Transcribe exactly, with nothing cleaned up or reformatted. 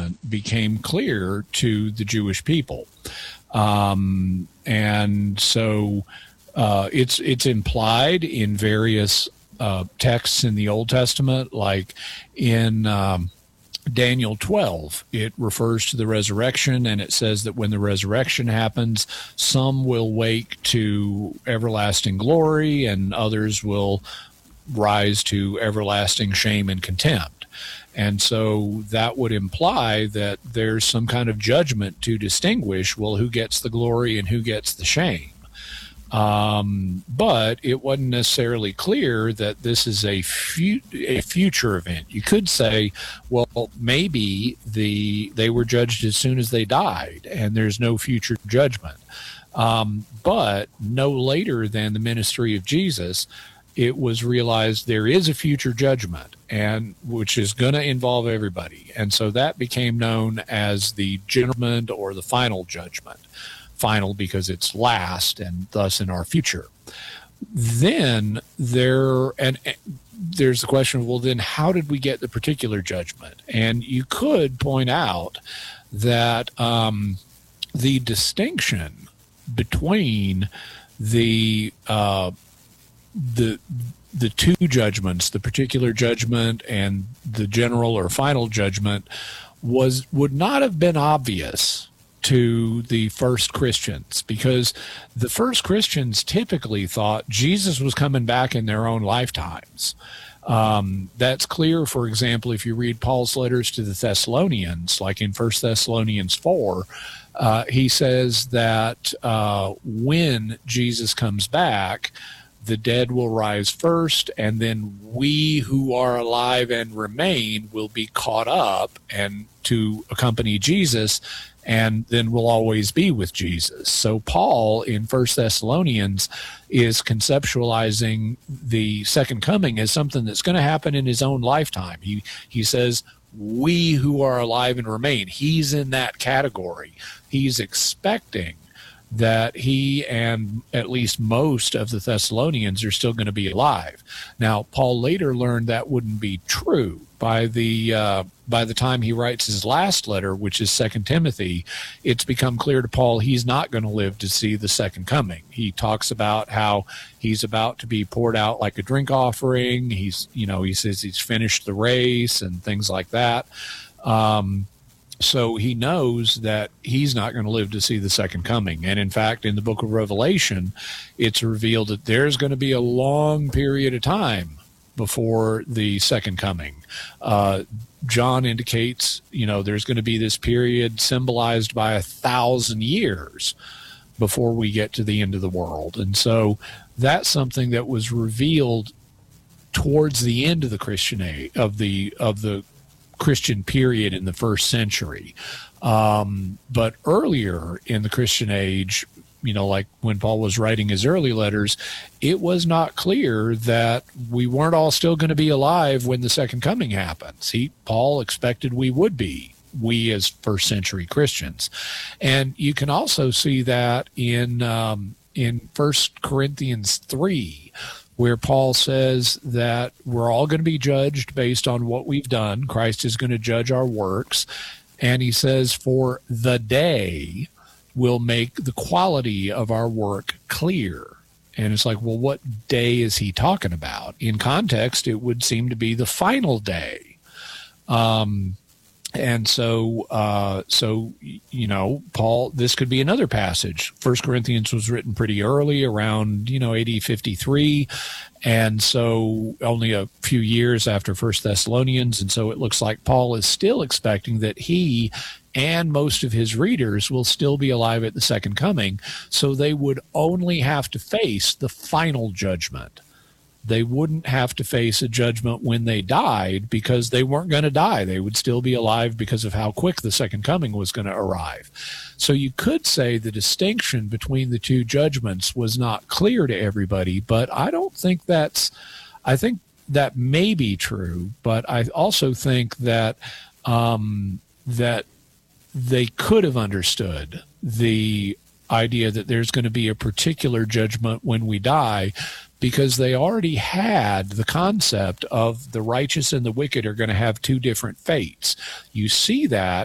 Testament became clear to the Jewish people. Um, and so uh, it's it's implied in various uh, texts in the Old Testament, like in um, Daniel twelve. It refers to the resurrection, and it says that when the resurrection happens, some will wake to everlasting glory, and others will rise to everlasting shame and contempt. And so that would imply that there's some kind of judgment to distinguish, well, who gets the glory and who gets the shame. Um, but it wasn't necessarily clear that this is a, fu- a future event. You could say, well, maybe the they were judged as soon as they died, and there's no future judgment. Um, but no later than the ministry of Jesus, it was realized there is a future judgment, and which is going to involve everybody. And so that became known as the judgment or the final judgment. Final because it's last and thus in our future. Then there, and, and there's the question of, well, then how did we get the particular judgment? And you could point out that um, the distinction between the uh, the the two judgments, the particular judgment and the general or final judgment, was would not have been obvious to the first Christians, because the first Christians typically thought Jesus was coming back in their own lifetimes. Um, that's clear, for example, if you read Paul's letters to the Thessalonians, like in First Thessalonians four, uh, he says that uh, when Jesus comes back, the dead will rise first, and then we who are alive and remain will be caught up and to accompany Jesus, and then we'll always be with Jesus. So Paul in First Thessalonians is conceptualizing the second coming as something that's going to happen in his own lifetime. He he says, we who are alive and remain. He's in that category. He's expecting that he and at least most of the Thessalonians are still going to be alive. Now, Paul later learned that wouldn't be true. By the uh, by the time he writes his last letter, which is Second Timothy, it's become clear to Paul he's not going to live to see the second coming. He talks about how he's about to be poured out like a drink offering. He's, you know, he says he's finished the race and things like that. Um, So he knows that he's not going to live to see the second coming. And in fact, in the book of Revelation, it's revealed that there's going to be a long period of time before the second coming. Uh, John indicates, you know, there's going to be this period symbolized by a thousand years before we get to the end of the world. And so that's something that was revealed towards the end of the Christian age, of the, of the, Christian period in the first century. Um, but earlier in the Christian age, you know, like when Paul was writing his early letters, it was not clear that we weren't all still going to be alive when the second coming happens. He, Paul expected we would be, we as first century Christians. And you can also see that in, um, in First Corinthians three, where Paul says that we're all going to be judged based on what we've done. Christ is going to judge our works. And he says, for the day will make the quality of our work clear. And it's like, well, what day is he talking about? In context, it would seem to be the final day. Um, And so, uh, so you know, Paul, this could be another passage. First Corinthians was written pretty early, around, you know, A D fifty-three, and so only a few years after First Thessalonians. And so it looks like Paul is still expecting that he and most of his readers will still be alive at the second coming, so they would only have to face the final judgment. They wouldn't have to face a judgment when they died, because they weren't going to die. They would still be alive because of how quick the second coming was going to arrive. So you could say the distinction between the two judgments was not clear to everybody, but I don't think that's, I think that may be true, but I also think that, um, that they could have understood the idea that there's going to be a particular judgment when we die, because they already had the concept of the righteous and the wicked are going to have two different fates. You see that